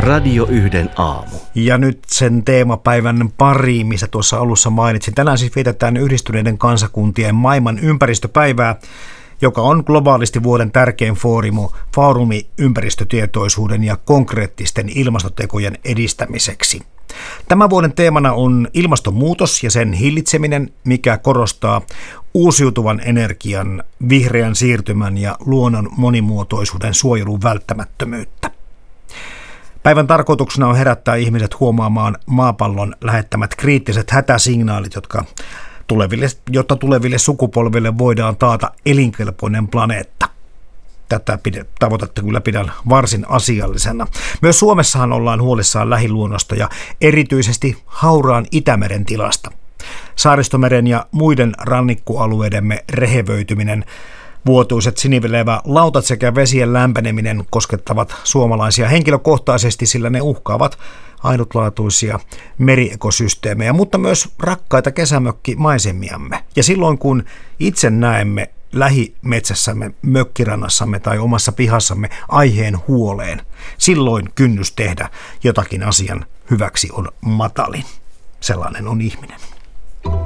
Radio 1 aamu. Ja nyt sen teemapäivän pariin, missä tuossa alussa mainitsin. Tänään siis vietetään Yhdistyneiden kansakuntien maailman ympäristöpäivää, joka on globaalisti vuoden tärkein foorumi ympäristötietoisuuden ja konkreettisten ilmastotekojen edistämiseksi. Tämän vuoden teemana on ilmastonmuutos ja sen hillitseminen, mikä korostaa uusiutuvan energian, vihreän siirtymän ja luonnon monimuotoisuuden suojelun välttämättömyyttä. Päivän tarkoituksena on herättää ihmiset huomaamaan maapallon lähettämät kriittiset hätäsignaalit, jotta tuleville sukupolville voidaan taata elinkelpoinen planeetta. Tätä tavoitetta kyllä pidän varsin asiallisena. Myös Suomessahan ollaan huolissaan lähiluonnosta ja erityisesti hauraan Itämeren tilasta. Saaristomeren ja muiden rannikkoalueidemme rehevöityminen, vuotuiset sinivilevä lautat sekä vesien lämpeneminen koskettavat suomalaisia henkilökohtaisesti, sillä ne uhkaavat ainutlaatuisia meriekosysteemejä, mutta myös rakkaita kesämökkimaisemiamme. Ja silloin kun itse näemme lähimetsässämme, mökkirannassamme tai omassa pihassamme aiheen huoleen, silloin kynnys tehdä jotakin asian hyväksi on matalin. Sellainen on ihminen.